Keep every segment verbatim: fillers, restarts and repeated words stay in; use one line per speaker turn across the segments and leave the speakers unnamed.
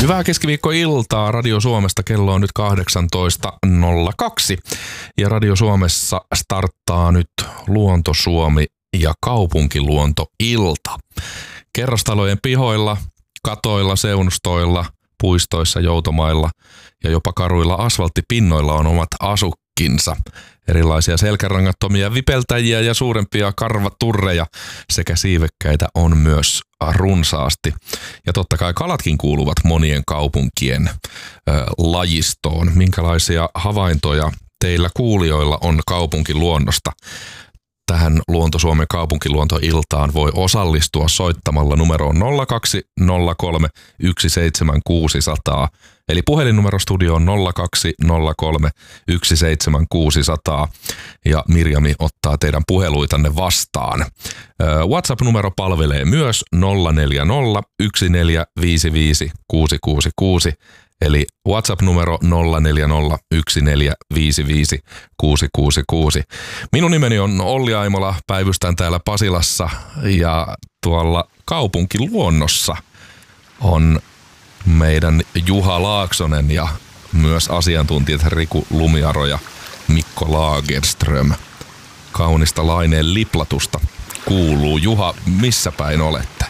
Hyvää keskiviikkoiltaa Radio Suomesta. Kello on nyt kahdeksantoista nolla kaksi ja Radio Suomessa starttaa nyt Luonto Suomi ja kaupunkiluontoilta. Kerrostalojen pihoilla, katoilla, seunustoilla, puistoissa, joutomailla ja jopa karuilla asfalttipinnoilla on omat asukkinsa. Erilaisia selkärangattomia vipeltäjiä ja suurempia karvaturreja sekä siivekkäitä on myös runsaasti. Ja totta kai kalatkin kuuluvat monien kaupunkien ö, lajistoon. Minkälaisia havaintoja teillä kuulijoilla on kaupunkiluonnosta? Tähän Luonto Suomen kaupunkiluontoiltaan voi osallistua soittamalla numeroon nolla kaksi nolla kolme yksi seitsemän kuusi nolla nolla. Eli puhelinnumero studioon nolla kaksi nolla kolme yksi seitsemän kuusi nolla nolla ja Mirjami ottaa teidän puheluitanne vastaan. WhatsApp-numero palvelee myös nolla neljä nolla yksi neljä viisi viisi kuusi kuusi kuusi. Eli WhatsApp-numero nolla neljä nolla yksi neljä viisi viisi kuusi kuusi kuusi. Minun nimeni on Olli Aimola, päivystän täällä Pasilassa ja tuolla kaupunkiluonnossa on meidän Juha Laaksonen ja myös asiantuntijat Riku Lumiaro ja Mikko Lagerström. Kaunista laineen liplatusta kuuluu. Juha, missä päin olette?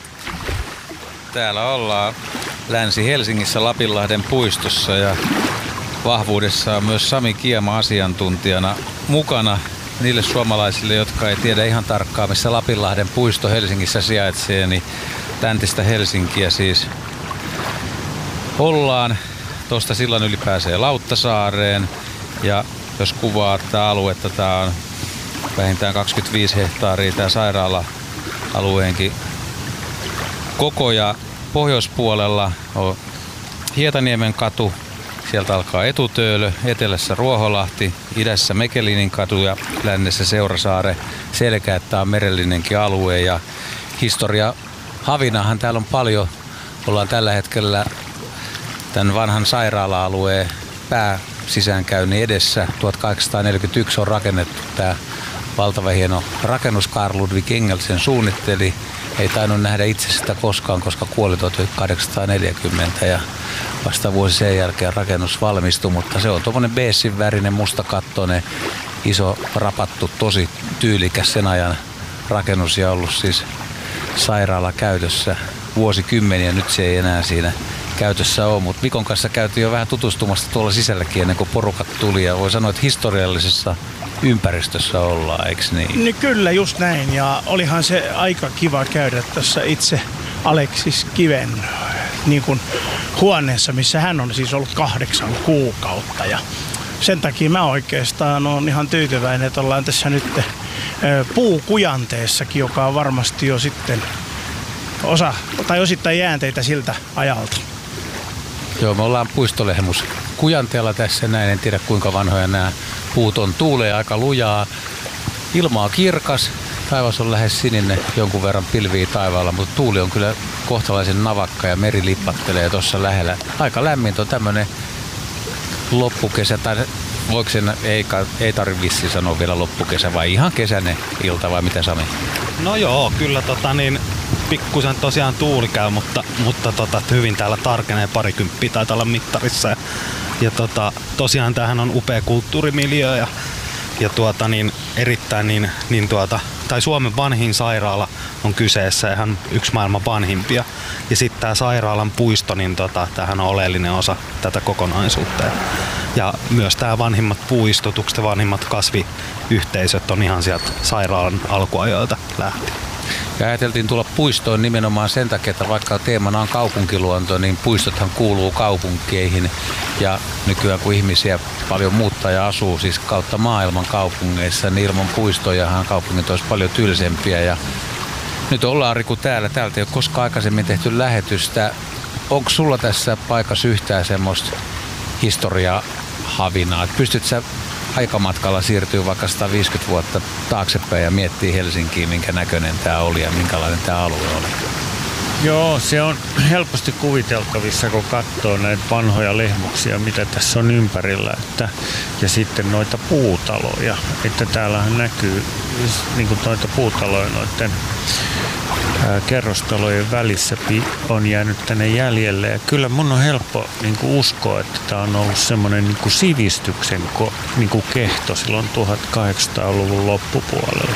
Täällä ollaan Länsi-Helsingissä Lapinlahden puistossa ja vahvuudessa on myös Sami Kiema asiantuntijana mukana niille suomalaisille, jotka ei tiedä ihan tarkkaan, missä Lapinlahden puisto Helsingissä sijaitsee, niin läntistä Helsinkiä siis ollaan. Tuosta sillan yli pääsee Lauttasaareen ja jos kuvaa tätä aluetta, tämä on vähintään kaksikymmentäviisi hehtaaria tämä sairaala-alueenkin koko ja pohjoispuolella on Hietaniemen katu, sieltä alkaa Etutöölö, etelässä Ruoholahti, idässä Mekelinin katu ja lännessä Seurasaare selkä, että on merellinenkin alue ja historia havinahan täällä on paljon. Ollaan tällä hetkellä tämän vanhan sairaala-alueen pääsisäänkäynnin edessä. tuhatkahdeksansataaneljäkymmentäyksi on rakennettu tämä valtava hieno rakennus. Carl Ludwig Engelsen suunnitteli. Ei tainnut nähdä itse sitä koskaan, koska kuoli tuhatkahdeksansataaneljäkymmentä ja vasta vuosi sen jälkeen rakennus valmistui, mutta se on tuommoinen beessin värinen, mustakattoinen, iso rapattu, tosi tyylikäs sen ajan rakennus ja ollut siis sairaala käytössä vuosikymmeniä. Nyt se ei enää siinä käytössä ole, mutta Mikon kanssa käytiin jo vähän tutustumassa tuolla sisälläkin ennen kuin porukat tuli ja voi sanoa, että historiallisessa ympäristössä ollaan, eikö niin?
niin? Kyllä, just näin. Ja olihan se aika kiva käydä tässä itse Aleksis Kiven niin kuin huoneessa, missä hän on siis ollut kahdeksan kuukautta. Ja sen takia mä oikeastaan olen ihan tyytyväinen, että ollaan tässä nyt puukujanteessakin, joka on varmasti jo sitten osa tai osittain jäänteitä siltä ajalta.
Joo, me ollaan puistolehmus kujanteella tässä näin. En tiedä kuinka vanhoja nämä puut on. Tuulee aika lujaa. Ilma on kirkas. Taivas on lähes sininen, jonkun verran pilviä taivaalla, mutta tuuli on kyllä kohtalaisen navakka ja meri lippattelee tuossa lähellä. Aika lämmintä on tämmönen loppukesä, tai voiko sen, ei, ei tarvitse vissi sanoa vielä loppukesä, vai ihan kesäinen ilta, vai mitä Sami?
No joo, kyllä tota niin, pikkusen tosiaan tuuli käy, mutta, mutta tota, hyvin täällä tarkenee, parikymppiä taitaa olla mittarissa. Ja, ja tota, tosiaan tämähän on upea kulttuurimiljöö ja, ja tuota, niin, erittäin niin, niin tuota, tai Suomen vanhin sairaala on kyseessä ja hän yksi maailman vanhimpia. Ja sitten tämä sairaalan puisto, niin tota, tämähän on oleellinen osa tätä kokonaisuutta. Ja, ja myös tämä vanhimmat puistotukset ja vanhimmat kasviyhteisöt on ihan sieltä sairaalan alkuajoilta lähtien.
Ja ajateltiin tulla puistoon nimenomaan sen takia, että vaikka teemana on kaupunkiluonto, niin puistothan kuuluu kaupunkeihin. Ja nykyään kun ihmisiä paljon muuttaa ja asuu siis kautta maailman kaupungeissa, niin ilman puistojahan kaupungit olisi paljon tylsempiä. Ja nyt ollaan Riku täällä. Täältä ei ole koskaan aikaisemmin tehty lähetystä. Onko sulla tässä paikassa yhtään semmoista historiahavinaa? Pystyt sä aikamatkalla siirtyy vaikka sata viisikymmentä vuotta taaksepäin ja miettii Helsinkiin, minkä näköinen tämä oli ja minkälainen tämä alue oli?
Joo, se on helposti kuviteltavissa, kun katsoo näitä vanhoja lehmuksia, mitä tässä on ympärillä, että, ja sitten noita puutaloja, että täällähän näkyy niin kuin noita puutaloja noiden ää, kerrostalojen välissä on jäänyt tänne jäljelle, ja kyllä mun on helppo niin kuin uskoa, että tämä on ollut semmoinen niin kuin sivistyksen niin kuin kehto silloin tuhatkahdeksansataaluvun loppupuolella.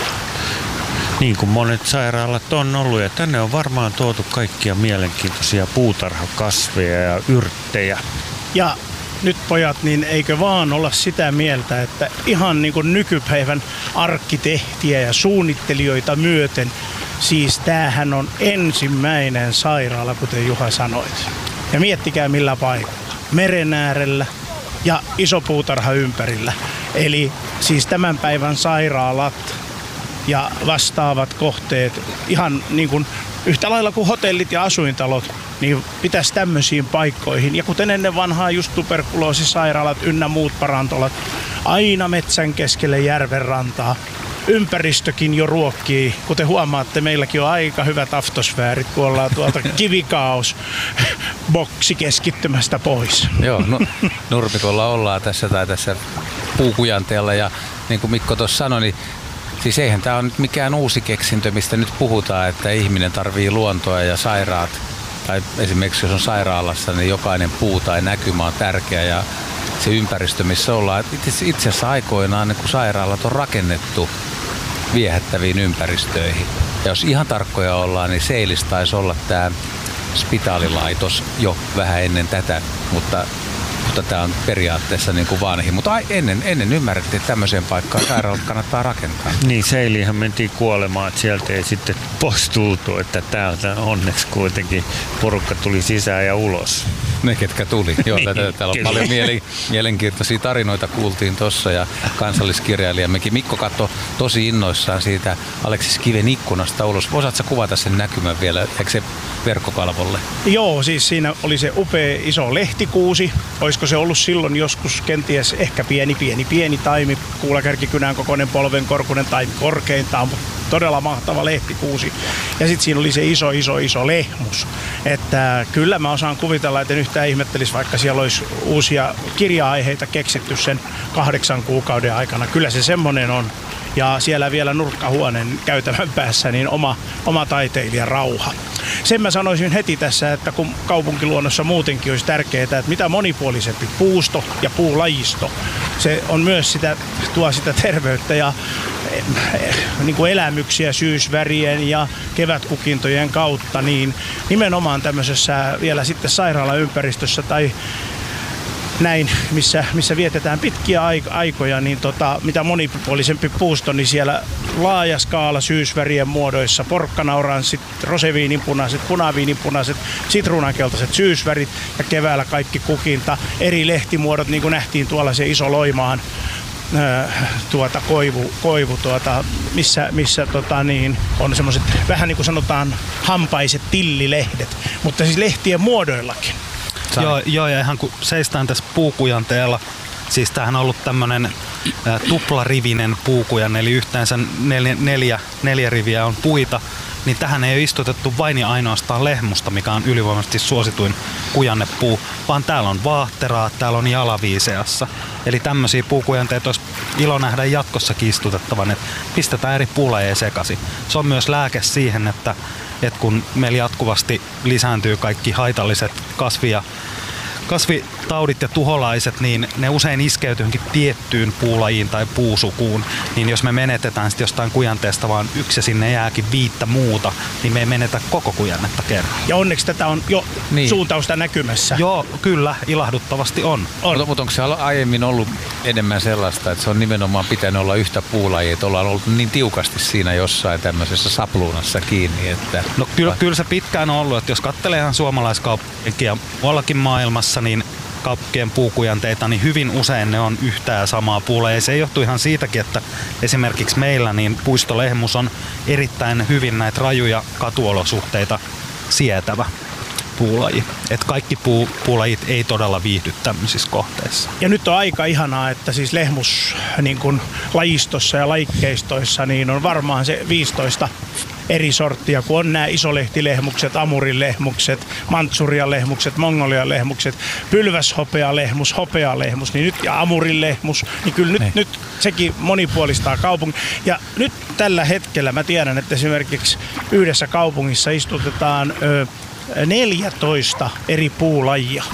Niin kuin monet sairaalat on ollut, ja tänne on varmaan tuotu kaikkia mielenkiintoisia puutarhakasveja ja yrttejä.
Ja nyt pojat, niin eikö vaan olla sitä mieltä, että ihan niin kuin nykypäivän arkkitehtiä ja suunnittelijoita myöten, siis tämähän on ensimmäinen sairaala, kuten Juha sanoit. Ja miettikää millä paikalla. Meren äärellä ja iso puutarha ympärillä. Eli siis tämän päivän sairaalat ja vastaavat kohteet, ihan niin kuin yhtä lailla kuin hotellit ja asuintalot, niin pitäisi tämmöisiin paikkoihin. Ja kuten ennen vanhaa just tuberkuloosisairaalat ynnä muut parantolat, aina metsän keskelle järven rantaa. Ympäristökin jo ruokkii. Kuten huomaatte, meilläkin on aika hyvät aftosfäärit, kun ollaan tuolta kivikaos boksi keskittymästä pois.
Joo, no, nurmikolla ollaan tässä tai tässä puukujanteella, ja niin kuin Mikko tuossa sanoi, niin siis eihän tämä ole nyt mikään uusi keksintö, mistä nyt puhutaan, että ihminen tarvii luontoa ja sairaat, tai esimerkiksi jos on sairaalassa, niin jokainen puu tai näkymä on tärkeä, ja se ympäristö, missä ollaan. Itse asiassa aikoinaan, kun sairaalat on rakennettu viehättäviin ympäristöihin, ja jos ihan tarkkoja ollaan, niin Seilis taisi olla tämä spitaalilaitos jo vähän ennen tätä, mutta Mutta tämä on periaatteessa niin kuin vanhin. Mutta ennen, ennen ymmärrettiin, että tämmöiseen paikkaan sairaalat kannattaa rakentaa.
Niin, Seiliinhän mentiin kuolemaan, että sieltä ei sitten pois tultu, että täältä onneksi kuitenkin porukka tuli sisään ja ulos.
Ne, ketkä tuli. Joo,
niin,
täällä on kyllä paljon mielen, mielenkiintoisia tarinoita kuultiin tuossa, ja kansalliskirjailijammekin Mikko katsoi tosi innoissaan siitä Aleksis Kiven ikkunasta ulos. Osaatko sä kuvata sen näkymän vielä, eikö se verkkokalvolle?
Joo, siis siinä oli se upea iso lehtikuusi. Olisiko se ollut silloin joskus kenties ehkä pieni, pieni, pieni taimi, kuulakärkikynän kokoinen, polvenkorkunen taimi korkeintaan, mutta todella mahtava lehtikuusi. Ja sitten siinä oli se iso, iso, iso lehmus. Että kyllä mä osaan kuvitella, että en yhtään ihmettelisi, vaikka siellä olisi uusia kirja-aiheita keksitty sen kahdeksan kuukauden aikana. Kyllä se semmoinen on. Ja siellä vielä nurkkahuoneen käytävän päässä niin oma, oma taiteilijan rauha. Sen mä sanoisin heti tässä, että kun kaupunkiluonnossa muutenkin olisi tärkeää, että mitä monipuolisempi puusto ja puulajisto, se on myös sitä, tuo sitä terveyttä ja niin kuin elämyksiä syysvärien ja kevätkukintojen kautta, niin nimenomaan tämmöisessä vielä sitten sairaalaympäristössä tai näin, missä, missä vietetään pitkiä aikoja, niin tota, mitä monipuolisempi puusto, niin siellä laaja skaala syysvärien muodoissa, porkkanauranssit, roseviininpunaiset, punaviininpunaiset, sitruunankeltaiset syysvärit ja keväällä kaikki kukinta, eri lehtimuodot, niin kuin nähtiin tuolla se iso Loimaan tuota koivu, koivu tuota, missä, missä tota niin, on semmoiset vähän niin kuin sanotaan hampaiset tillilehdet, mutta siis lehtien muodoillakin.
Joo, joo, ja ihan kun seistään tässä puukujanteella, siis tämähän on ollut tämmönen ä, tuplarivinen puukujan, eli yhteensä neljä, neljä, neljä riviä on puita, niin tähän ei ole istutettu vain ja ainoastaan lehmusta, mikä on ylivoimaisesti suosituin kujannepuu, vaan täällä on vaahteraa, täällä on jalaviiseassa. Eli tämmöisiä puukujanteita olisi ilo nähdä jatkossakin istutettavan, että pistetään eri puulajeja sekaisin. Se on myös lääke siihen, että että kun meillä jatkuvasti lisääntyy kaikki haitalliset kasvi- ja kasvitaudit ja tuholaiset, niin ne usein iskeytyy johonkin tiettyyn puulajiin tai puusukuun. Niin jos me menetetään sitten jostain kujanteesta vaan yksi ja sinne jääkin viittä muuta, niin me ei menetä koko kujannetta kerran.
Ja onneksi tätä on jo niin suuntausta näkymässä.
Joo, kyllä, ilahduttavasti on.
on.
Mutta, mutta onko se aiemmin ollut enemmän sellaista, että se on nimenomaan pitänyt olla yhtä puulajia, että ollaan ollut niin tiukasti siinä jossain tämmöisessä sapluunassa kiinni? Että
no kyllä, kyllä se pitkään on ollut, että jos katselee ihan suomalaiskaupunkia muuallakin maailmassa, niin kaupunkien puukujanteita, niin hyvin usein ne on yhtä ja samaa puulajia. Se johtuu ihan siitäkin, että esimerkiksi meillä niin puistolehmus on erittäin hyvin näitä rajuja katuolosuhteita sietävä puulaji. Että kaikki puu, puulajit ei todella viihdy tämmöisissä kohteissa.
Ja nyt on aika ihanaa, että siis lehmus niin kun lajistossa ja lajikkeistoissa niin on varmaan se viisitoista eri sorttia, kun on nämä isolehtilehmukset, amurilehmukset, mantsurialehmukset, mongolialehmukset, pylväshopealehmus, hopealehmus, niin nyt ja amurilehmus, niin kyllä nyt,
niin.
nyt sekin monipuolistaa kaupungin. Ja nyt tällä hetkellä mä tiedän, että esimerkiksi yhdessä kaupungissa istutetaan ö, neljätoista eri puulajia.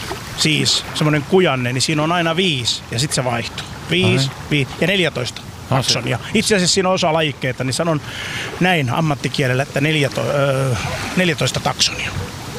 Siis semmoinen kujanne, niin siinä on aina viisi ja sitten se vaihtuu. Viisi, viisi ja neljätoista taksonia. Itse asiassa siinä on osa lajikkeita, niin sanon näin ammattikielellä, että neljätoista, ö, neljätoista taksonia.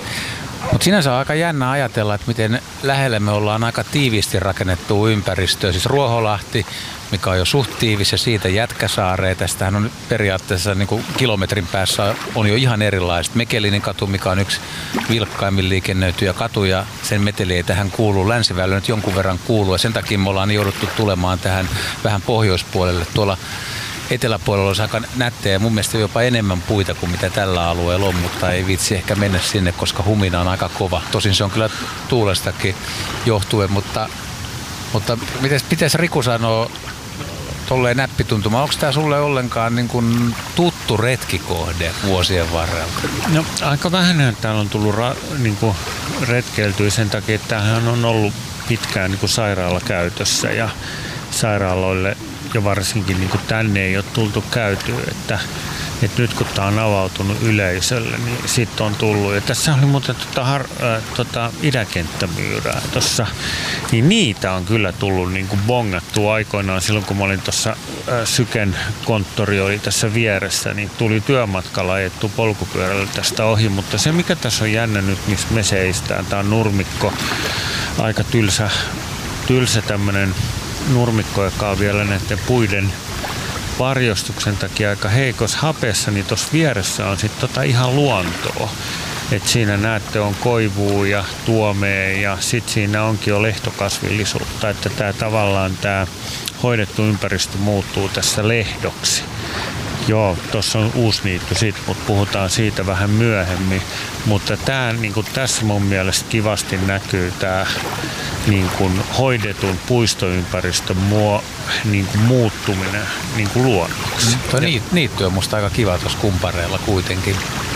Mutta sinänsä on aika jännä ajatella, että miten lähellä me ollaan aika tiiviisti rakennettu ympäristöä. Siis Ruoholahti, mikä on jo suht tiivis, ja siitä Jätkäsaareen. Tästähän on periaatteessa niin kuin kilometrin päässä on jo ihan erilaista. Mekelinin katu, mikä on yksi vilkkaimmin liikennöityjä katuja, sen meteli ei tähän kuulu. Länsiväylä nyt jonkun verran kuuluu, ja sen takia me ollaan jouduttu tulemaan tähän vähän pohjoispuolelle. Tuolla eteläpuolella olisi aika nättejä ja mun mielestä jopa enemmän puita kuin mitä tällä alueella on, mutta ei vitsi ehkä mennä sinne, koska humina on aika kova. Tosin se on kyllä tuulestakin johtuen, mutta, mutta mites, mites Riku sanoo tolleen näppituntuma, onko tämä sulle ollenkaan niin kuin tuttu retkikohde vuosien varrella?
No aika vähän täällä on tullut ra, niin kuin retkeiltyä sen takia, että tämähän on ollut pitkään niin kuin sairaalakäytössä ja sairaaloille ja varsinkin niin kuin tänne ei ole tultu käytyä, että, että nyt kun tämä on avautunut yleisölle, niin sitten on tullut. Ja tässä oli muuten tuota, har, äh, tuota idäkenttämyyrää tuossa, niin niitä on kyllä tullut niin kuin bongattua aikoinaan silloin, kun mä olin tuossa äh, Syken konttori oli tässä vieressä, niin tuli työmatkalla ajettu polkupyörällä tästä ohi, mutta se mikä tässä on jännä nyt, missä me seistään, tämä on nurmikko, aika tylsä, tylsä tämmöinen nurmikko, joka on vielä näiden puiden varjostuksen takia aika heikossa hapessa, niin tuossa vieressä on sitten tota ihan luontoa. Et siinä näette on koivua ja tuomea ja sitten siinä onkin jo lehtokasvillisuutta, että tämä tavallaan tämä hoidettu ympäristö muuttuu tässä lehdoksi. Joo, tuossa on uusniitty sitten, mutta puhutaan siitä vähän myöhemmin. Mutta tämä, niin kuin tässä mun mielestä kivasti näkyy tämä niin kuin hoidetun puistoympäristön muo, niin kuin muuttuminen niin kuin luonnoksi.
Tuo niitty on musta aika kiva tuossa kumpareella kuitenkin.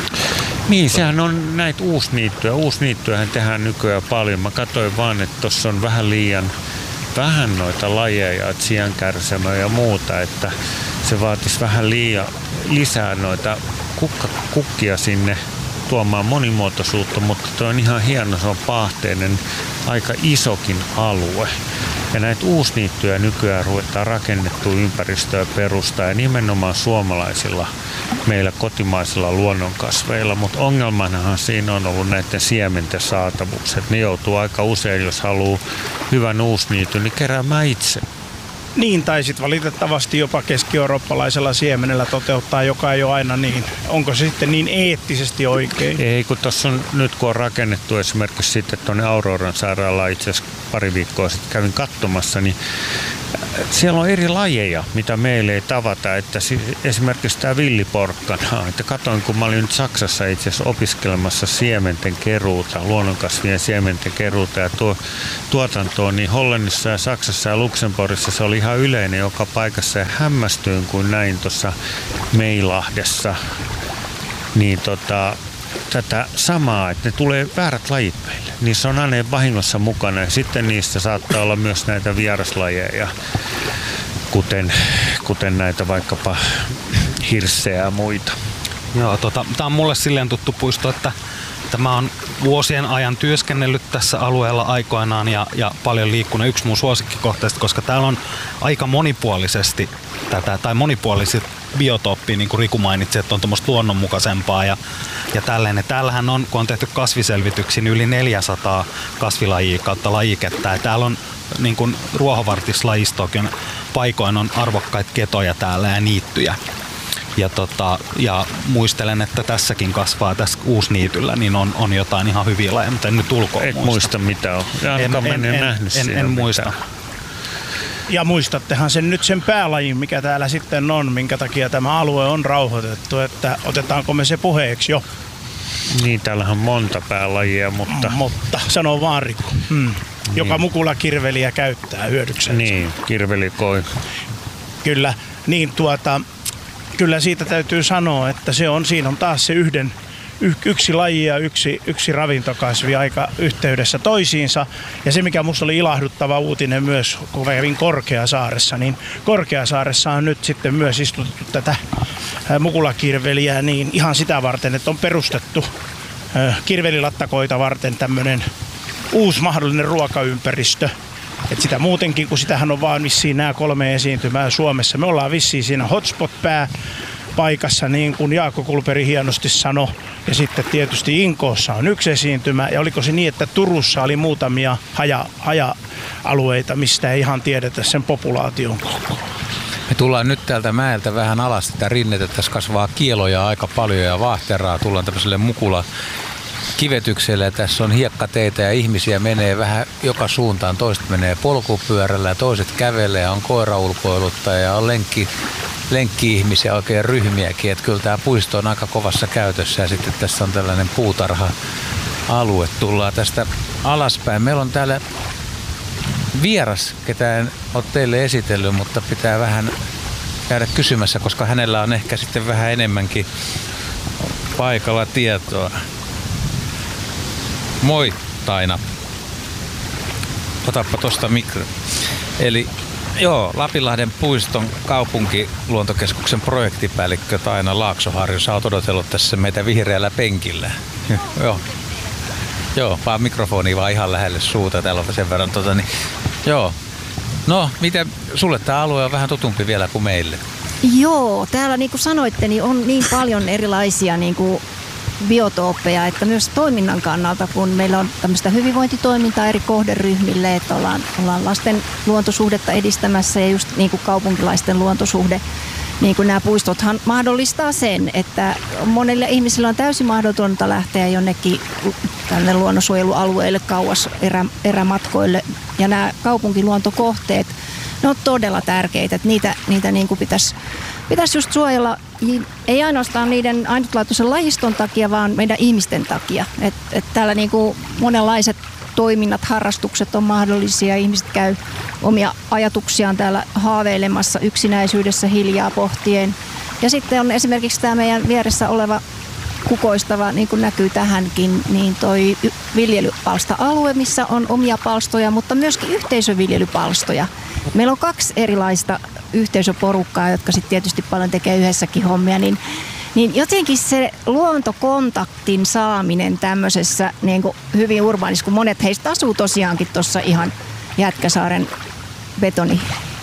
Niin, sehän on näitä uusniittyjä. Uusniittyjähän tehdään nykyään paljon. Mä katsoin vaan, että tuossa on vähän liian vähän noita lajeja, että siankärsämöä ja muuta, että se vaatisi vähän liian, lisää noita kukka, kukkia sinne tuomaan monimuotoisuutta, mutta tuo on ihan hieno, se on paahteinen, aika isokin alue. Ja näitä uusniittyjä nykyään ruvetaan rakennettua ympäristöä perustaa ja nimenomaan suomalaisilla, meillä kotimaisilla luonnonkasveilla, mutta ongelmanahan siinä on ollut näiden siementen saatavuus. Ne joutuu aika usein, jos haluaa hyvän uusniityn, niin keräämään itse.
Niin, tai sitten valitettavasti jopa keski-eurooppalaisella siemenellä toteuttaa, joka ei ole aina niin. Onko se sitten niin eettisesti oikein?
Ei, kun tuossa on nyt kun on rakennettu esimerkiksi sitten tuonne Auroran sairaalaan, itse asiassa pari viikkoa sitten kävin katsomassa, niin siellä on eri lajeja, mitä meille ei tavata, että esimerkiksi tämä villiporkkana, että katsoin, kun mä olin nyt Saksassa itse asiassa opiskelemassa siementen keruuta, luonnonkasvien siementen keruuta ja tuo, tuotantoa, niin Hollannissa ja Saksassa ja Luxemburgissa se oli ihan yleinen joka paikassa ja hämmästyin, kun näin tuossa Meilahdessa, niin tota, tätä samaa, että ne tulee väärät lajit meille. Niissä on aina vahingossa mukana ja sitten niistä saattaa olla myös näitä vieraslajeja, kuten, kuten näitä vaikkapa hirssejä ja muita.
Joo, tota, tämä on mulle silleen tuttu puisto, että mä oon vuosien ajan työskennellyt tässä alueella aikoinaan ja, ja paljon liikkunut. Yksi mun suosikkikohteista, koska täällä on aika monipuolisesti tätä, tai monipuoliset biotooppia, niin kuin Riku mainitsi, että on tuommoista luonnonmukaisempaa ja, ja tälleen. Täällähän on, kun on tehty kasviselvityksiä, niin yli neljäsataa kasvilajia kautta lajikettä. Ja täällä on niin kuin ruohovartislajistokin paikoin on arvokkaita ketoja täällä ja niittyjä. Ja, tota, ja muistelen, että tässäkin kasvaa tässä uusniityllä, niin on, on jotain ihan hyviä lajeja, mutta en nyt ulkoa
muista. Et muista mitä on. En, en, en, nähnyt
en, en muista.
Ja muistattehan sen nyt sen päälajin, mikä täällä sitten on, minkä takia tämä alue on rauhoitettu, että otetaanko me se puheeksi jo?
Niin, täällähän on monta päälajia, mutta...
Mutta, sanoo vaan Riku. Hmm. Joka niin. Mukulakirveliä käyttää hyödyksensä.
Niin, kirvelikoi.
Kyllä, niin tuota... kyllä siitä täytyy sanoa, että se on, siinä on taas se yhden, yksi laji ja yksi, yksi ravintokasvi aika yhteydessä toisiinsa. Ja se, mikä minusta oli ilahduttava uutinen myös, kun kävin Korkeasaaressa, niin Korkeasaaressa on nyt sitten myös istutettu tätä mukulakirveliä niin ihan sitä varten, että on perustettu kirvelilattakoita varten tämmöinen uusi mahdollinen ruokaympäristö. Et sitä muutenkin, kun sitähän on vaan vissiin nämä kolme esiintymää Suomessa. Me ollaan vissiin siinä hotspot-pääpaikassa, niin kuin Jaakko Kulperi hienosti sanoi. Ja sitten tietysti Inkoossa on yksi esiintymä. Ja oliko se niin, että Turussa oli muutamia haja, haja-alueita, mistä ei ihan tiedetä sen populaation koko.
Me tullaan nyt täältä mäeltä vähän alas tätä rinnettä. Tässä kasvaa kieloja aika paljon ja vaahteraa. Tullaan tämmöiselle mukula kivetykselle. Tässä on hiekkateitä ja ihmisiä menee vähän joka suuntaan. Toiset menee polkupyörällä ja toiset kävelee ja on koiraulkoilutta ja on lenkki, lenkki-ihmisiä, oikein ryhmiäkin. Että kyllä tämä puisto on aika kovassa käytössä ja sitten tässä on tällainen puutarha-alue. Tullaan tästä alaspäin. Meillä on täällä vieras, ketä en ole teille esitellyt, mutta pitää vähän käydä kysymässä, koska hänellä on ehkä sitten vähän enemmänkin paikalla tietoa. Moi Taina. Otappa tosta mikro. Eli joo, Lapinlahden puiston kaupunkiluontokeskuksen projektipäällikkö Taina Laaksoharju. Sä oot odotellut tässä meitä vihreällä penkillä. Joo. Joo, vaan mikrofoni vaan ihan lähelle suuta. Täällä on sen verran tota, niin, joo. No, miten sulle tämä alue on vähän tutumpi vielä kuin meille?
Joo, täällä niin kuin sanoitte, niin on niin paljon erilaisia niin kuin biotooppeja, että myös toiminnan kannalta, kun meillä on tämmöistä hyvinvointitoimintaa eri kohderyhmille, että ollaan, ollaan lasten luontosuhdetta edistämässä ja just niin kuin kaupunkilaisten luontosuhde, niin kuin nämä puistothan mahdollistaa sen, että monille ihmisillä on täysin mahdotonta lähteä jonnekin tänne luonnonsuojelualueille kauas erä, erämatkoille ja nämä kaupunkiluontokohteet, ne on todella tärkeitä, että niitä, niitä niin kuin pitäisi Pitäisi just suojella, ei ainoastaan niiden ainutlaatuisen lajiston takia, vaan meidän ihmisten takia. Et, et täällä niinku monenlaiset toiminnat, harrastukset on mahdollisia. Ihmiset käy omia ajatuksiaan täällä haaveilemassa yksinäisyydessä hiljaa pohtien. Ja sitten on esimerkiksi tämä meidän vieressä oleva kukoistava, niin kuin näkyy tähänkin, niin toi viljelypalsta-alue, missä on omia palstoja, mutta myöskin yhteisöviljelypalstoja. Meillä on kaksi erilaista yhteisöporukkaa, jotka sitten tietysti paljon tekee yhdessäkin hommia, niin, niin jotenkin se luontokontaktin saaminen tämmöisessä niin kuin hyvin urbaanissa, kun monet heistä asuu tosiaankin tuossa ihan Jätkäsaaren betoni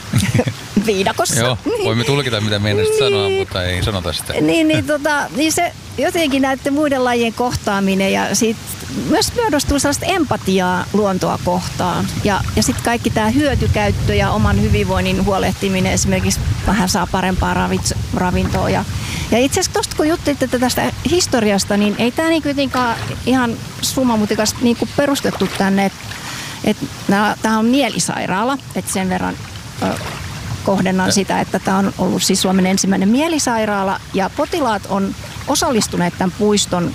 viidakossa.
Joo, voimme tulkita mitä meidän niin, sanoa, mutta ei sanota sitä.
Niin, niin, tota, niin se jotenkin näiden muiden lajien kohtaaminen ja siitä myös muodostuu sellaista empatiaa luontoa kohtaan. Ja, ja sitten kaikki tämä hyötykäyttö ja oman hyvinvoinnin huolehtiminen esimerkiksi vähän saa parempaa ravits, ravintoa. Ja, ja itse asiassa tuosta kun juttelitte tästä historiasta, niin ei tämä niin kuitenkaan ihan summamutikas niin kuin perustettu tänne, että et, tämä on mielisairaala, että sen verran ö, kohdennan sitä, että tämä on ollut siis Suomen ensimmäinen mielisairaala ja potilaat on osallistuneet tämän puiston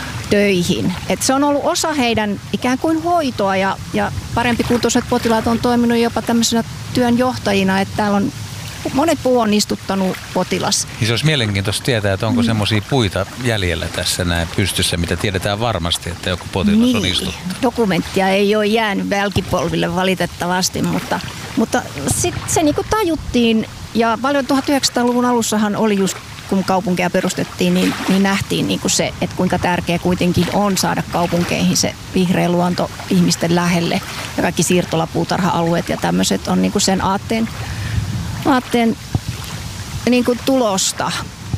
töihin. Et se on ollut osa heidän ikään kuin hoitoa ja, ja parempikuntoiset potilaat on toiminut jopa tämmöisenä työnjohtajina, että täällä on monet puu on istuttanut potilas.
Niin se olisi mielenkiintoista tietää, että onko mm. semmoisia puita jäljellä tässä näin pystyssä, mitä tiedetään varmasti, että joku potilas niin, on istuttanut.
Dokumenttia ei ole jäänyt välkipolville valitettavasti, mutta, mutta sit se niinku tajuttiin ja paljon tuhatyhdeksänsataaluvun alussahan oli just kun kaupunkeja perustettiin, niin, niin nähtiin niin kuin se, että kuinka tärkeä kuitenkin on saada kaupunkeihin se vihreä luonto ihmisten lähelle. Ja kaikki siirtolapuutarha-alueet ja tämmöiset on niin kuin sen aatteen, aatteen niin kuin tulosta.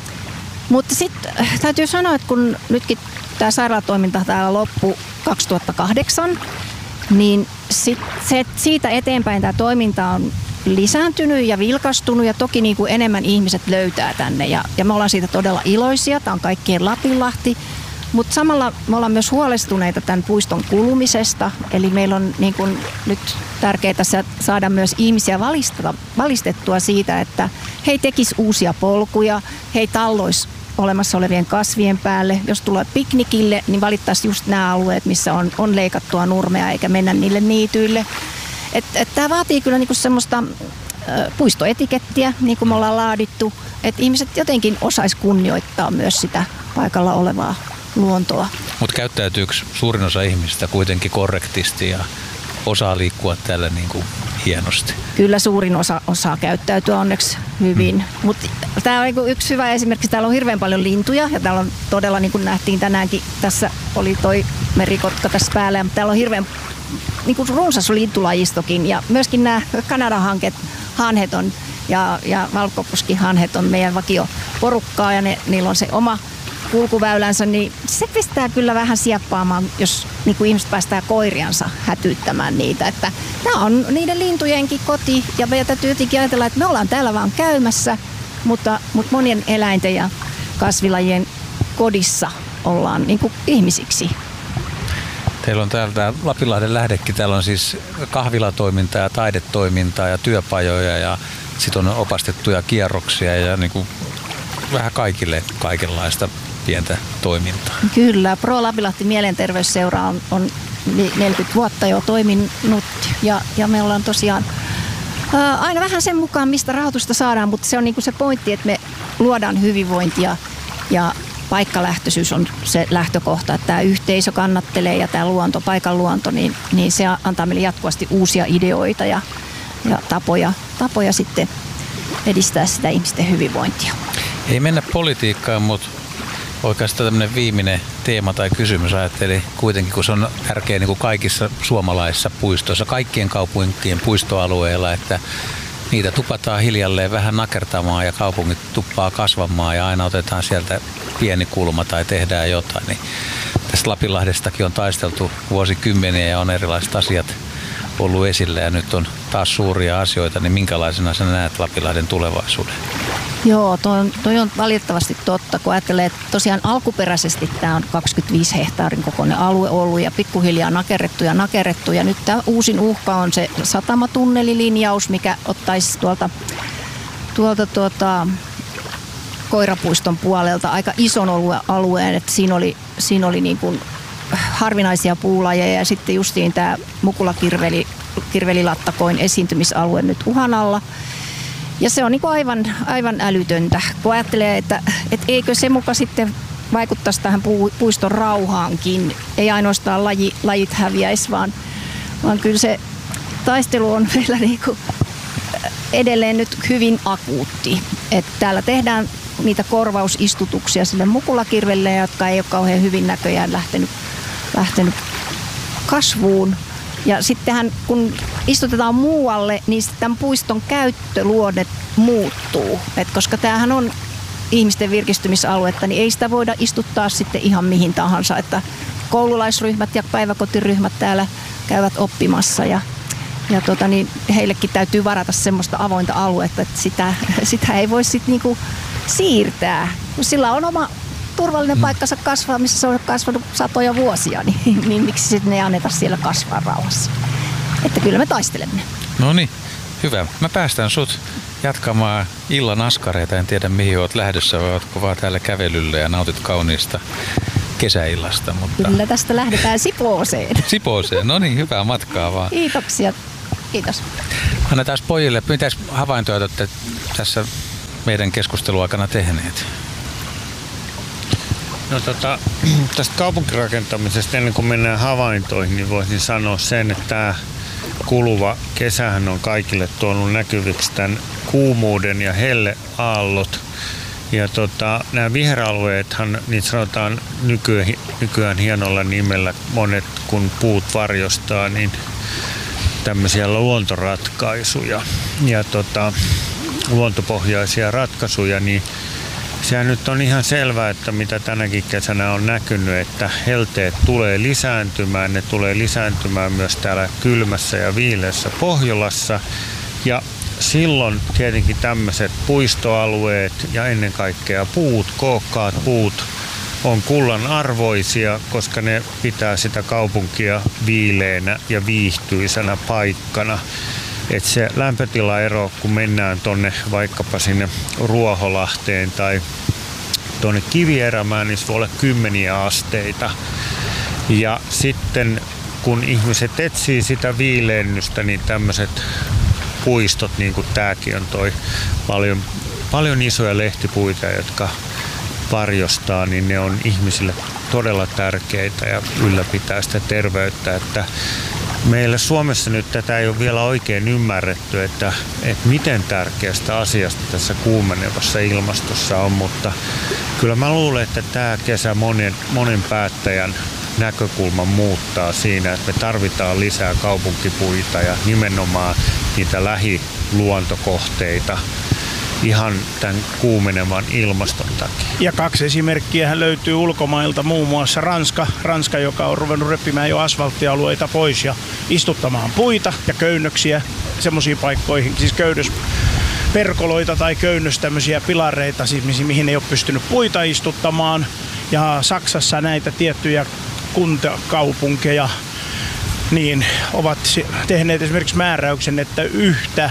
Mutta sitten täytyy sanoa, että kun nytkin tämä sairaalatoiminta täällä loppui kaksituhattakahdeksan, niin sit se, siitä eteenpäin tämä toiminta on lisääntynyt ja vilkastunut ja toki niin kuin enemmän ihmiset löytää tänne ja, ja me ollaan siitä todella iloisia. Tämä on kaikkien Lapinlahti, mutta samalla me ollaan myös huolestuneita tämän puiston kulumisesta. Eli meillä on niin kuin nyt tärkeää saada myös ihmisiä valisteta, valistettua siitä, että he ei tekisi uusia polkuja, he ei talloisi olemassa olevien kasvien päälle. Jos tulee piknikille, niin valittaisiin just nämä alueet, missä on, on leikattua nurmea eikä mennä niille niityille. Että et tämä vaatii kyllä niinku semmoista puistoetikettiä, niin kuin me ollaan laadittu, että ihmiset jotenkin osais kunnioittaa myös sitä paikalla olevaa luontoa.
Mutta käyttäytyykö suurin osa ihmisistä kuitenkin korrektisti ja osaa liikkua täällä niin kuin hienosti?
Kyllä suurin osa osaa käyttäytyä onneksi hyvin. Mm. Mutta tämä on niinku yksi hyvä esimerkki. Täällä on hirveän paljon lintuja ja täällä on todella, niin kuin nähtiin tänäänkin, tässä oli toi merikotka tässä päällä. Mutta täällä on hirveän niin kuin runsas lintulajistokin ja myöskin nämä Kanadan hanket, hanhet on ja, ja valkoposkihanhet on meidän vakioporukkaa ja ne, niillä on se oma kulkuväylänsä, niin se pistää kyllä vähän sieppaamaan, jos niin kuin ihmiset päästää koiriansa hätyyttämään niitä. Että tämä on niiden lintujenkin koti ja meidän täytyy jotenkin ajatella, että me ollaan täällä vaan käymässä, mutta, mutta monien eläinten ja kasvilajien kodissa ollaan niin kuin ihmisiksi.
Teillä on täältä Lapinlahden lähdekin, täällä on siis kahvilatoimintaa ja taidetoimintaa ja työpajoja ja sitten on opastettuja kierroksia ja niin kuin vähän kaikille kaikenlaista pientä toimintaa.
Kyllä, Pro Lapinlahti Mielenterveysseura on, on neljäkymmentä vuotta jo toiminut ja, ja me ollaan tosiaan ää, aina vähän sen mukaan, mistä rahoitusta saadaan, mutta se on niin kuin se pointti, että me luodaan hyvinvointia ja paikkalähtöisyys on se lähtökohta, että tämä yhteisö kannattelee ja tämä luonto, paikan luonto, niin, niin se antaa meille jatkuvasti uusia ideoita ja, ja tapoja, tapoja sitten edistää sitä ihmisten hyvinvointia.
Ei mennä politiikkaan, mutta oikeastaan tämmöinen viimeinen teema tai kysymys ajattelin kuitenkin, kun se on tärkeä niin kuin kaikissa suomalaisissa puistoissa, kaikkien kaupunkien puistoalueilla, että niitä tupataan hiljalleen vähän nakertamaan ja kaupungit tuppaa kasvamaan ja aina otetaan sieltä pieni kulma tai tehdään jotain. Niin tästä Lapinlahdestakin on taisteltu vuosikymmeniä ja on erilaiset asiat ollut esillä ja nyt on taas suuria asioita, niin minkälaisena sä näet Lapinlahden tulevaisuuden?
Joo, toi on, toi on valitettavasti totta, kun ajattelee, että tosiaan alkuperäisesti tämä on kaksikymmentäviisi hehtaarin kokoinen alue ollut ja pikkuhiljaa nakerrettu ja nakerrettu. Ja nyt tämä uusin uhka on se satamatunnelilinjaus, mikä ottaisi tuolta, tuolta tuota, Koirapuiston puolelta aika ison alueen. Että siinä oli, siinä oli niin kuin harvinaisia puulajeja ja sitten justiin tämä mukulakirveli, kirvelilattakoin esiintymisalue nyt uhan alla. Ja se on niin kuin aivan, aivan älytöntä, kun ajattelee, että, että eikö se muka sitten vaikuttaisi tähän puiston rauhaankin. Ei ainoastaan laji, lajit häviäisi, vaan, vaan kyllä se taistelu on meillä niin kuin edelleen nyt hyvin akuutti. Että täällä tehdään niitä korvausistutuksia sille mukulakirvelle, jotka ei ole kauhean hyvin näköjään lähtenyt, lähtenyt kasvuun. Ja sittenhän kun istutetaan muualle, niin tämän puiston käyttöluonne muuttuu. Et koska tämähän on ihmisten virkistymisaluetta, niin ei sitä voida istuttaa sitten ihan mihin tahansa. Että koululaisryhmät ja päiväkotiryhmät täällä käyvät oppimassa ja, ja tota, niin heillekin täytyy varata semmoista avointa aluetta, että sitä, sitä ei voi sitten niinku siirtää. Sillä on oma turvallinen paikkansa kasvaa, missä se on kasvanut satoja vuosia, niin, niin miksi sitten ei anneta siellä kasvaa rauhassa. Että kyllä me taistelemme.
No niin, hyvä. Mä päästän sut jatkamaan illan askareita. En tiedä mihin oot lähdössä, vai ootko vaan täällä kävelyllä ja nautit kauniista kesäillasta. Mutta...
Kyllä tästä lähdetään Sipooseen.
Sipooseen, no niin, hyvää matkaa vaan.
Kiitoksia. Kiitos.
Annetaan pojille, mitäs havaintoja olette tässä meidän keskusteluaikana tehneet?
No tota, tästä kaupunkirakentamisesta ennen kuin mennään havaintoihin, niin voisin sanoa sen, että tämä kuluva kesähän on kaikille tuonut näkyviksi tämän kuumuuden ja helleaallot. Ja tota, nämä viheralueethan, niitä sanotaan nykyään, nykyään hienolla nimellä, monet kun puut varjostaa, niin tämmöisiä luontoratkaisuja ja tota, luontopohjaisia ratkaisuja, niin sehän nyt on ihan selvää, että mitä tänäkin kesänä on näkynyt, että helteet tulee lisääntymään. Ne tulee lisääntymään myös täällä kylmässä ja viileässä Pohjolassa. Ja silloin tietenkin tämmöiset puistoalueet ja ennen kaikkea puut, kookkaat puut on kullan arvoisia, koska ne pitää sitä kaupunkia viileänä ja viihtyisänä paikkana. Että se lämpötilaero, kun mennään tonne vaikkapa sinne Ruoholahteen tai tuonne Kivierämään, niin se voi olla kymmeniä asteita. Ja sitten kun ihmiset etsii sitä viilennystä, niin tämmöiset puistot, niin kuin tämäkin on toi paljon, paljon isoja lehtipuita, jotka varjostaa, niin ne on ihmisille todella tärkeitä ja ylläpitää sitä terveyttä. Että meillä Suomessa nyt tätä ei ole vielä oikein ymmärretty, että, että miten tärkeästä asiasta tässä kuumenevassa ilmastossa on, mutta kyllä mä luulen, että tämä kesä monen, monen päättäjän näkökulma muuttaa siinä, että me tarvitaan lisää kaupunkipuita ja nimenomaan niitä lähiluontokohteita ihan tämän kuumenevan ilmaston takia.
Ja kaksi esimerkkiä löytyy ulkomailta, muun muassa Ranska, Ranska, joka on ruvennut repimään jo asfalttialueita pois ja istuttamaan puita ja köynnöksiä semmoisiin paikkoihin, siis köydösperkoloita tai köynnös tämmöisiä pilareita, siis mihin ei ole pystynyt puita istuttamaan. Ja Saksassa näitä tiettyjä kuntakaupunkeja niin ovat tehneet esimerkiksi määräyksen, että yhtä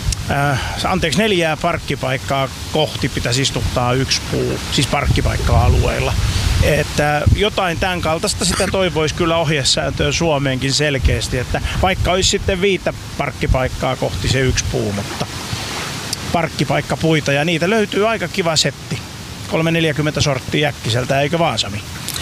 Äh, anteeksi, neljää parkkipaikkaa kohti pitäisi istuttaa yksi puu, siis parkkipaikkaa alueella. Että jotain tämän kaltaista sitä toivoisi kyllä ohjesääntöön Suomeenkin selkeästi, että vaikka olisi sitten viittä parkkipaikkaa kohti se yksi puu, mutta parkkipaikkapuita ja niitä löytyy aika kiva setti. kolme neljäkymmentä sorttia äkkiseltä, eikö vaan Sami?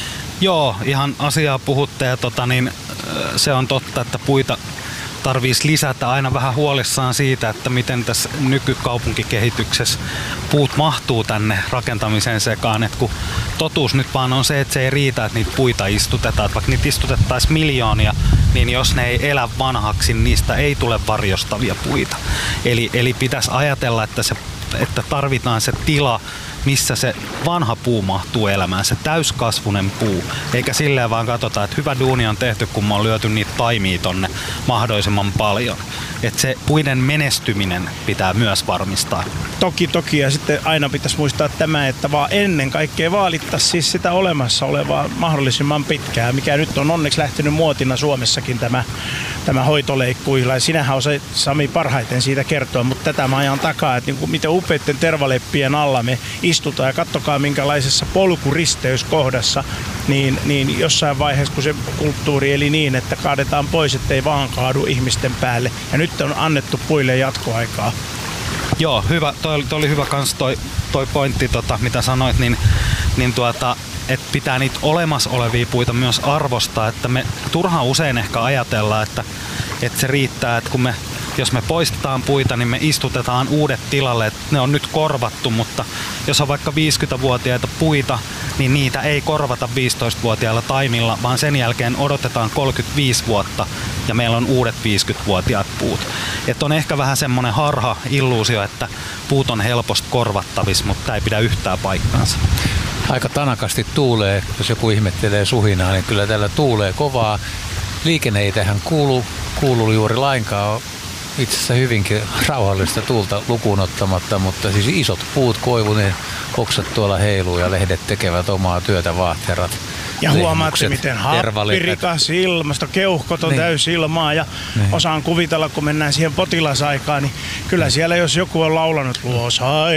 Joo, ihan asiaa puhutte ja tota, niin, se on totta, että puita tarvitsisi lisätä, aina vähän huolissaan siitä, että miten tässä nykykaupunkikehityksessä puut mahtuu tänne rakentamisen sekaan. Et kun totuus nyt vaan on se, että se ei riitä, että niitä puita istutetaan. Et vaikka niitä istutettaisiin miljoonia, niin jos ne ei elä vanhaksi, niin niistä ei tule varjostavia puita. Eli, eli pitäisi ajatella, että, se, että tarvitaan se tila, missä se vanha puu mahtuu elämään, se täyskasvunen puu. Eikä silleen vaan katsota, että hyvä duuni on tehty, kun mä oon lyöty niitä taimia tonne mahdollisimman paljon. Että se puiden menestyminen pitää myös varmistaa.
Toki, toki. Ja sitten aina pitäisi muistaa tämä, että vaan ennen kaikkea vaalittaisiin siis sitä olemassa olevaa mahdollisimman pitkään, mikä nyt on onneksi lähtenyt muotina Suomessakin tämä, tämä hoitoleikkuilla. Ja sinähän osaat, Sami, parhaiten siitä kertoa, mutta tätä mä ajan takaa, että niin kuin miten upeitten tervaleppien alla me istutaan ja katsokaa minkälaisessa polkuristeyskohdassa, niin, niin jossain vaiheessa kun se kulttuuri eli niin, että kaadetaan pois, ettei vaan kaadu ihmisten päälle. Ja nyt on annettu puille jatkoaikaa.
Joo, hyvä. Toi, toi oli hyvä kans toi, toi pointti, tota, mitä sanoit, niin, niin tuota, että pitää niitä olemassa olevia puita myös arvostaa, että me turhaan usein ehkä ajatellaan, että, että se riittää, että kun me jos me poistetaan puita, niin me istutetaan uudet tilalle, että ne on nyt korvattu, mutta jos on vaikka viisikymmentävuotiaita puita, niin niitä ei korvata viisitoistavuotiailla taimilla, vaan sen jälkeen odotetaan kolmekymmentäviisi vuotta ja meillä on uudet viisikymmentävuotiaat puut. Että on ehkä vähän semmoinen harha illuusio, että puut on helposti korvattavissa, mutta tämä ei pidä yhtään paikkaansa.
Aika tanakasti tuulee, jos joku ihmettelee suhinaa, niin kyllä täällä tuulee kovaa. Liikenne ei tähän kuulu, kuulu juuri lainkaan. Itse asiassa hyvinkin rauhallista tuulta lukuun ottamatta, mutta siis isot puut, koivunen, oksat tuolla heiluu ja lehdet tekevät omaa työtä, vaahterat.
Ja huomaatte, miten happirikas ilmasto, keuhkot on niin täysilmaa ja niin osaan kuvitella, kun mennään siihen potilasaikaan, niin kyllä siellä jos joku on laulanut luo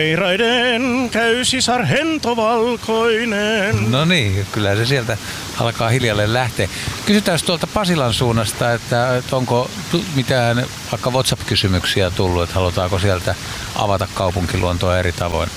sairaiden käy sarhento valkoinen.
No niin, kyllä se sieltä alkaa hiljalleen lähteä. Kysytään tuolta Pasilan suunnasta, että, että onko mitään vaikka WhatsApp-kysymyksiä tullut, että halutaanko sieltä avata kaupunkiluontoa eri tavoin?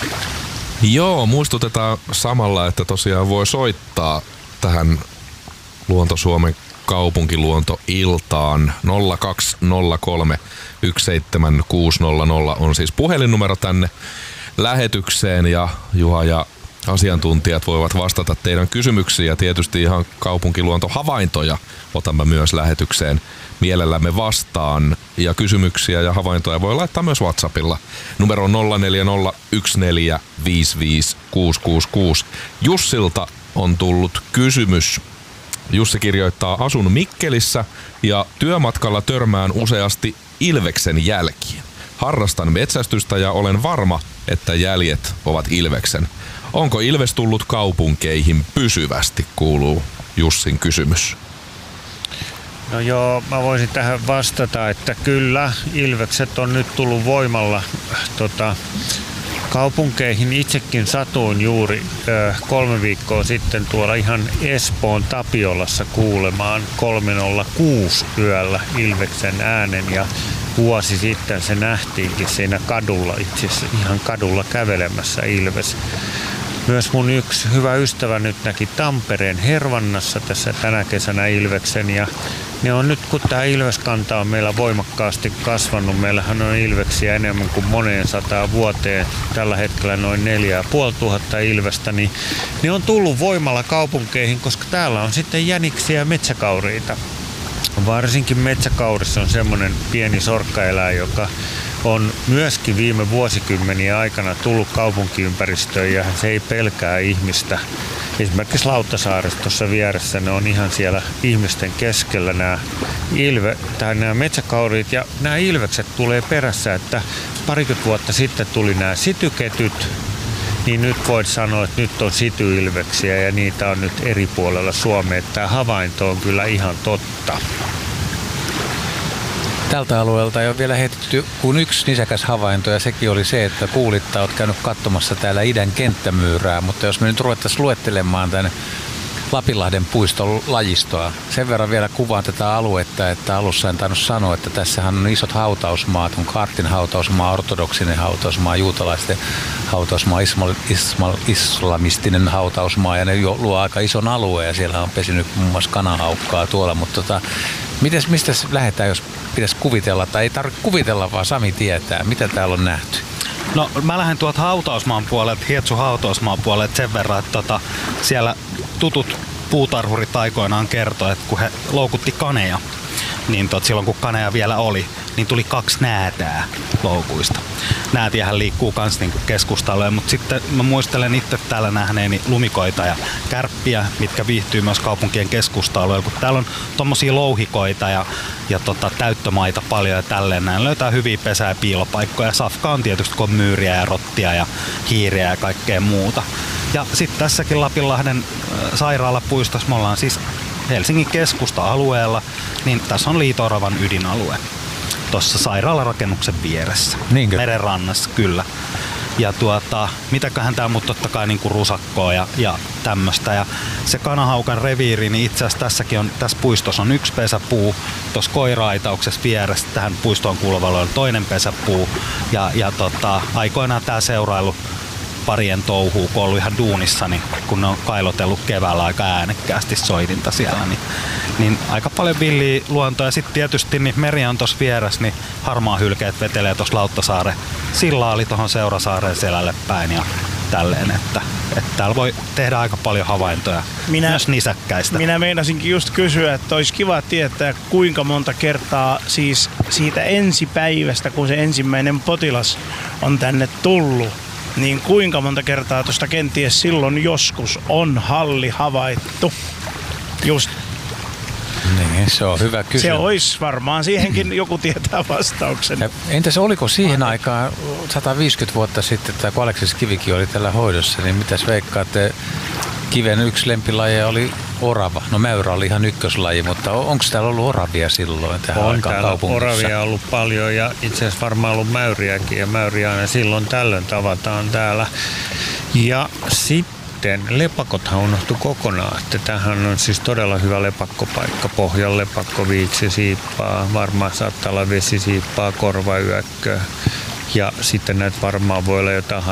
Joo, muistutetaan samalla, että tosiaan voi soittaa tähän Luonto Suomen kaupunkiluontoiltaan. nolla kaksi nolla kolme yksi seitsemän kuusi nolla nolla on siis puhelinnumero tänne lähetykseen ja Juha ja asiantuntijat voivat vastata teidän kysymyksiin ja tietysti ihan kaupunkiluontohavaintoja otamme myös lähetykseen mielellämme vastaan. Ja kysymyksiä ja havaintoja voi laittaa myös WhatsAppilla. Numero on nolla neljä nolla yksi neljä viisi viisi kuusi kuusi kuusi. Jussilta on tullut kysymys. Jussi kirjoittaa, asun Mikkelissä ja työmatkalla törmään useasti ilveksen jälkiä. Harrastan metsästystä ja olen varma, että jäljet ovat ilveksen. Onko ilves tullut kaupunkeihin pysyvästi, kuuluu Jussin kysymys.
No joo, mä voisin tähän vastata, että kyllä ilvekset on nyt tullut voimalla tota, kaupunkeihin itsekin satuin juuri ö, kolme viikkoa sitten tuolla ihan Espoon Tapiolassa kuulemaan kolme nolla kuusi yöllä ilveksen äänen ja vuosi sitten se nähtiinkin siinä kadulla, itse asiassa ihan kadulla kävelemässä ilves. Myös mun yksi hyvä ystävä nyt näki Tampereen Hervannassa tässä tänä kesänä ilveksen ja ne on nyt, kun tämä ilveskanta on meillä voimakkaasti kasvanut, meillähän on ilveksiä enemmän kuin moneen sataan vuoteen, tällä hetkellä noin neljä ja puoli tuhatta ilvestä, niin ne on tullut voimalla kaupunkeihin, koska täällä on sitten jäniksiä ja metsäkauriita. Varsinkin metsäkaurissa on semmoinen pieni sorkkaeläin, joka on myöskin viime vuosikymmenien aikana tullut kaupunkiympäristöön ja se ei pelkää ihmistä. Esimerkiksi Lauttasaaressa tuossa vieressä ne on ihan siellä ihmisten keskellä nämä, ilve, tai nämä metsäkaurit ja nämä ilvekset tulee perässä, että parikymmentä vuotta sitten tuli nämä sityketyt, niin nyt voit sanoa, että nyt on sityilveksiä ja niitä on nyt eri puolella Suomea. Tämä havainto on kyllä ihan totta.
Tältä alueelta ei ole vielä heitetty kuin yksi nisäkäs havainto ja sekin oli se, että kuulit, että olet käynyt katsomassa täällä idän kenttämyyrää, mutta jos me nyt ruvettaisiin luettelemaan tämän Lapinlahden puiston lajistoa. Sen verran vielä kuvaan tätä aluetta, että alussa en tainnut sanoa, että tässähän on isot hautausmaat, on Kaartin hautausmaa, ortodoksinen hautausmaa, juutalaisten hautausmaa, ismal, ismal, islamistinen hautausmaa ja ne luo aika ison alueen ja siellä on pesinyt muun muassa kanahaukkaa tuolla, mutta tota, mites, mistä lähdetään, jos pitäisi kuvitella, tai ei tarvitse kuvitella, vaan Sami tietää, mitä täällä on nähty?
No mä lähden tuolta hautausmaan puolelta, Hietsu hautausmaan puolelta sen verran, että tota, siellä tutut puutarhurit aikoinaan kertoi, että kun he loukutti kaneja, niin tot, silloin kun kaneja vielä oli, niin tuli kaksi näätää loukuista. Näätiähän liikkuu kans niinku keskustalle, mutta sitten mä muistelen itse täällä nähneeni lumikoita ja kärppiä, mitkä viihtyy myös kaupunkien keskusta-alueella, kun täällä on tommosia louhikoita ja, ja tota, täyttömaita paljon ja tälleen näin. Löytää hyviä pesää ja piilopaikkoja. Safka on tietysti, kun on myyriä ja rottia ja hiiriä ja kaikkea muuta. Ja sitten tässäkin Lapinlahden sairaalapuistossa me ollaan siis Helsingin keskusta-alueella, niin tässä on Liito-oravan ydinalue tuossa sairaalarakennuksen vieressä.
Niinkö?
Merenrannassa, kyllä. Ja tuota, mitäköhän tää mut totta kai niinku rusakkoa ja, ja tämmöstä. Ja se kanahaukan reviiri, niin itse asiassa tässäkin on, tässä puistossa on yksi pesäpuu. Tuossa koira-aitauksessa vieressä tähän puistoon kuuluvalla on toinen pesäpuu. Ja, ja tota, aikoinaan tää seurailu parien touhuu, kun on ollut ihan duunissa, niin kun ne on kailotellut keväällä aika äänekkäästi soitinta siellä, niin, niin aika paljon villiä luontoa. Ja sitten tietysti niin meri on tuossa vieressä, niin harmaa hylkeet vetelee tuossa Lauttasaaren sillä oli tuohon Seurasaaren selälle päin ja tälleen, että, että täällä voi tehdä aika paljon havaintoja minä, myös nisäkkäistä.
Minä meinasinkin just kysyä, että olisi kiva tietää, kuinka monta kertaa siis siitä ensipäivästä, kun se ensimmäinen potilas on tänne tullut, niin kuinka monta kertaa tuosta kenties silloin joskus on halli havaittu? Just.
Niin, se on hyvä kysymys.
Se olisi varmaan, siihenkin joku tietää vastauksen.
Ja entäs oliko siihen aikaan sata viisikymmentä vuotta sitten, tai kun Aleksis Kivikin oli tällä hoidossa, niin mitäs veikkaatte? Kiven yksi lempilaji oli orava. No mäyrä oli ihan ykköslaji, mutta onko täällä ollut oravia silloin tähän
on
aikaan
täällä
kaupungissa?
oravia ollut paljon ja itse asiassa varmaan ollut mäyriäkin ja mäyriä aina silloin tällöin tavataan täällä. Ja sitten lepakothan unohtui kokonaan, että tämähän on siis todella hyvä lepakkopaikka. Pohjan lepakko, viiksisiippaa, varmaan saattaa olla vesisiippaa, korvayökkö ja sitten näitä varmaan voi olla jotain